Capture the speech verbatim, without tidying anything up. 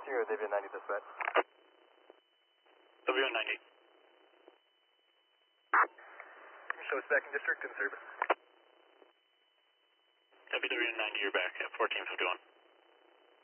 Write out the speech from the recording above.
Sierra, W ninety dispatch. W ninety. Show second district in service. W ninety, you're back at fourteen fifty-one.